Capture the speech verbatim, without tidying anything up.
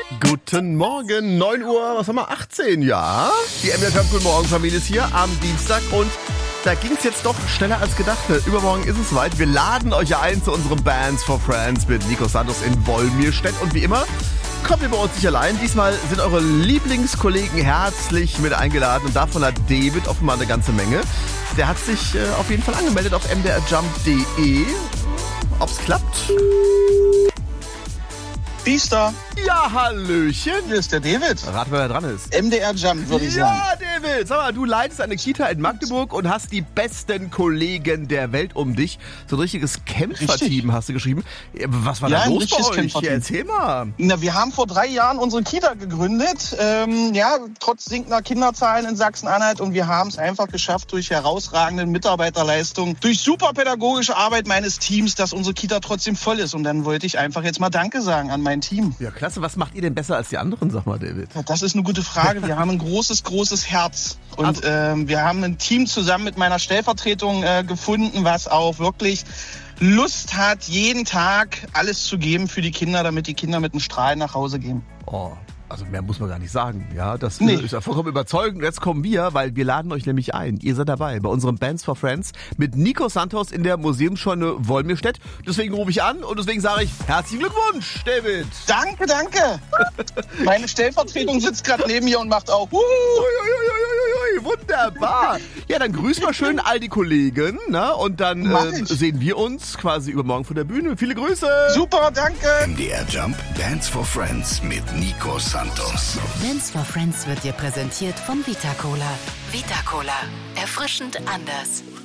Guten Morgen, neun Uhr, was haben wir, achtzehn, ja? Die M D R Guten Morgen Familie ist hier am Dienstag und da ging es jetzt doch schneller als gedacht. Übermorgen ist es soweit. Wir laden euch ein zu unserem Bands for Friends mit Nico Santos in Wolmirstedt und wie immer kommt ihr bei uns nicht allein. Diesmal sind eure Lieblingskollegen herzlich mit eingeladen und davon hat David offenbar eine ganze Menge. Der hat sich äh, auf jeden Fall angemeldet auf m d r jump punkt d e. Ob's klappt? Biester. Ja, hallöchen. Hier ist der David. Rat, wer da dran ist. M D R Jump, würde ich sagen. Ja, David. Sag mal, du leitest eine Kita in Magdeburg und hast die besten Kollegen der Welt um dich. So ein richtiges Kämpferteam hast du geschrieben. Was war Ja, da ein los bei richtiges euch? Kämpferteam. Ja, erzähl mal. Na, wir haben vor drei Jahren unsere Kita gegründet. Ähm, ja, trotz sinkender Kinderzahlen in Sachsen-Anhalt. Und wir haben es einfach geschafft, durch herausragende Mitarbeiterleistung, durch super pädagogische Arbeit meines Teams, dass unsere Kita trotzdem voll ist. Und dann wollte ich einfach jetzt mal Danke sagen an mein Team. Ja, klasse. Was macht ihr denn besser als die anderen, sag mal, David? Ja, das ist eine gute Frage. Wir haben ein großes, großes Herz. Und ähm, wir haben ein Team zusammen mit meiner Stellvertretung äh, gefunden, was auch wirklich Lust hat, jeden Tag alles zu geben für die Kinder, damit die Kinder mit einem Strahl nach Hause gehen. Oh, also mehr muss man gar nicht sagen. Ja, das Nee. ist ja vollkommen überzeugend. Jetzt kommen wir, weil wir laden euch nämlich ein. Ihr seid dabei bei unserem Bands for Friends mit Nico Santos in der Museumsscheune Wolmirstedt. Deswegen rufe ich an und deswegen sage ich herzlichen Glückwunsch, David. Danke, danke. Meine Stellvertretung sitzt gerade neben mir und macht auch. Huhu. Uiuiuiui, wunderbar. Ja, dann grüß mal schön all die Kollegen, ne? Und dann Mach äh, ich. sehen wir uns quasi übermorgen von der Bühne. Viele Grüße. Super, danke. M D R Jump Bands for Friends mit Nico Santos. Bands for Friends wird dir präsentiert von Vita Cola. Vita Cola. Erfrischend anders.